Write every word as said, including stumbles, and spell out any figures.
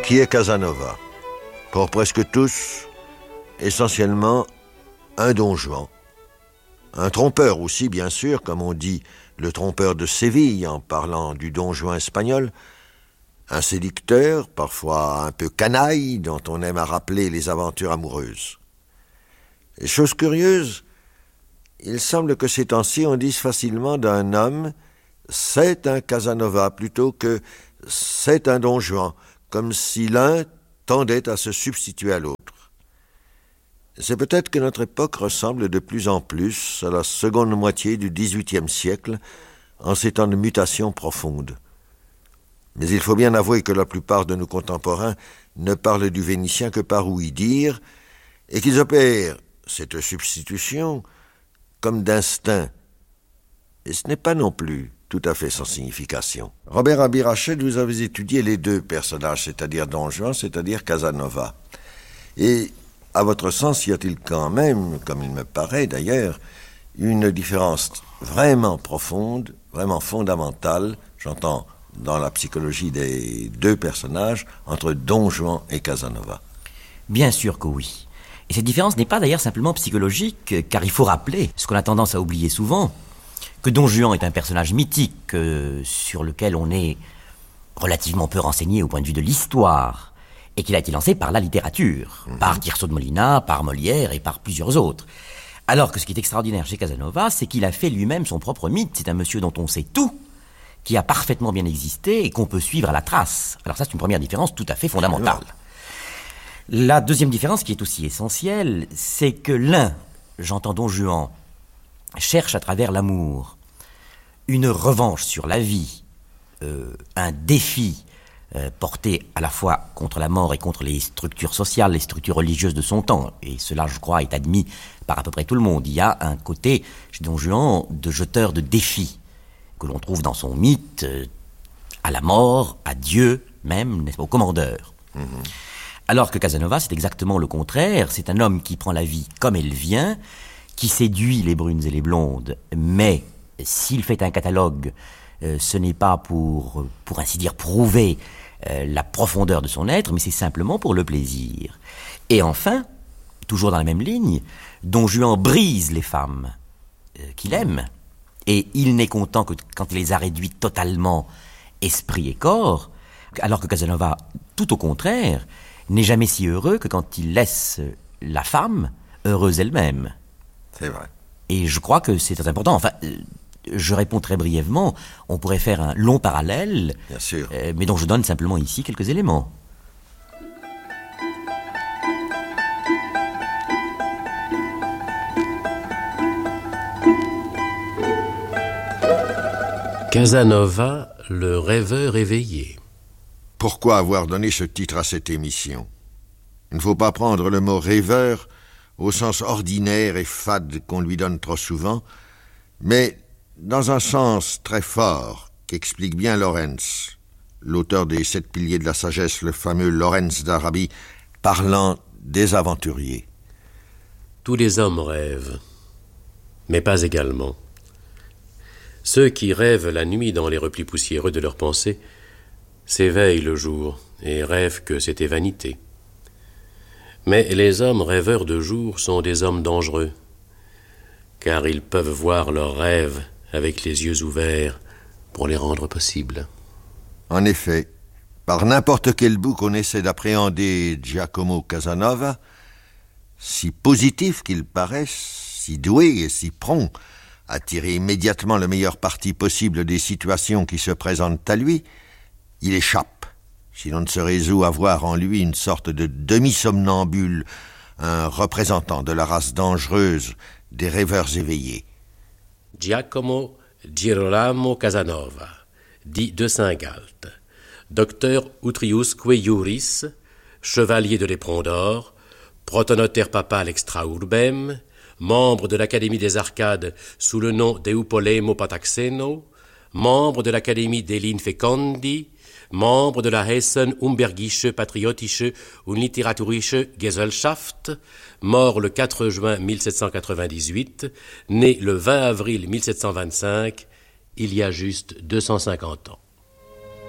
Qui est Casanova? Pour presque tous, essentiellement un don Juan. Un trompeur aussi, bien sûr, comme on dit le trompeur de Séville en parlant du don Juan espagnol. Un séducteur, parfois un peu canaille, dont on aime à rappeler les aventures amoureuses. Et chose curieuse, il semble que ces temps-ci on dise facilement d'un homme « c'est un Casanova » plutôt que « c'est un don Juan », comme si l'un tendait à se substituer à l'autre. C'est peut-être que notre époque ressemble de plus en plus à la seconde moitié du dix-huitième siècle en ces temps de mutation profonde. Mais il faut bien avouer que la plupart de nos contemporains ne parlent du Vénitien que par ouï-dire et qu'ils opèrent cette substitution comme d'instinct. Et ce n'est pas non plus tout à fait sans signification. Robert Abirached, vous avez étudié les deux personnages, c'est-à-dire Don Juan, c'est-à-dire Casanova. Et à votre sens, y a-t-il quand même, comme il me paraît d'ailleurs, une différence vraiment profonde, vraiment fondamentale, j'entends dans la psychologie des deux personnages, entre Don Juan et Casanova? Bien sûr que oui. Et cette différence n'est pas d'ailleurs simplement psychologique, car il faut rappeler, ce qu'on a tendance à oublier souvent, que Don Juan est un personnage mythique euh, sur lequel on est relativement peu renseigné au point de vue de l'histoire, et qu'il a été lancé par la littérature, mmh. par Tirso de Molina, par Molière et par plusieurs autres. Alors que ce qui est extraordinaire chez Casanova, c'est qu'il a fait lui-même son propre mythe. C'est un monsieur dont on sait tout, qui a parfaitement bien existé et qu'on peut suivre à la trace. Alors ça, c'est une première différence tout à fait fondamentale. La deuxième différence, qui est aussi essentielle, c'est que l'un, j'entends Don Juan, cherche à travers l'amour une revanche sur la vie, euh, un défi euh, porté à la fois contre la mort et contre les structures sociales, les structures religieuses de son temps. Et cela, je crois, est admis par à peu près tout le monde. Il y a un côté, chez Don Juan, de jeteur de défis, que l'on trouve dans son mythe, euh, à la mort, à Dieu même, n'est-ce pas, au commandeur. Mmh. Alors que Casanova, c'est exactement le contraire. C'est un homme qui prend la vie comme elle vient, qui séduit les brunes et les blondes, mais s'il fait un catalogue, euh, ce n'est pas pour, pour ainsi dire, prouver euh, la profondeur de son être, mais c'est simplement pour le plaisir. Et enfin, toujours dans la même ligne, Don Juan brise les femmes euh, qu'il aime, et il n'est content que quand il les a réduites totalement esprit et corps, alors que Casanova, tout au contraire, n'est jamais si heureux que quand il laisse la femme heureuse elle-même. C'est vrai. Et je crois que c'est très important. Enfin, euh, je réponds très brièvement. On pourrait faire un long parallèle, bien sûr, euh, mais dont je donne simplement ici quelques éléments. Casanova, le rêveur éveillé. Pourquoi avoir donné ce titre à cette émission? Il ne faut pas prendre le mot rêveur au sens ordinaire et fade qu'on lui donne trop souvent, mais dans un sens très fort qu'explique bien Lorenz, l'auteur des sept piliers de la sagesse, le fameux Lorenz d'Arabie, parlant des aventuriers. Tous les hommes rêvent, mais pas également. Ceux qui rêvent la nuit dans les replis poussiéreux de leurs pensées s'éveillent le jour et rêvent que c'était vanité. Mais les hommes rêveurs de jour sont des hommes dangereux, car ils peuvent voir leurs rêves avec les yeux ouverts pour les rendre possibles. En effet, par n'importe quel bout qu'on essaie d'appréhender Giacomo Casanova, si positif qu'il paraisse, si doué et si prompt à tirer immédiatement le meilleur parti possible des situations qui se présentent à lui, il échappe si l'on ne se résout à voir en lui une sorte de demi-somnambule, un représentant de la race dangereuse des rêveurs éveillés. Giacomo Girolamo Casanova, dit de Saint-Galt, docteur utriusque iuris, chevalier de l'éperon d'or, protonotaire papal extra urbem, membre de l'Académie des Arcades sous le nom d'Eupolemo Pataxeno, membre de l'Académie des Linfecondi, membre de la Hessen-Umbergische Patriotische und Literaturische Gesellschaft, mort le quatre juin mille sept cent quatre-vingt-dix-huit, né le vingt avril mille sept cent vingt-cinq, il y a juste deux cent cinquante ans.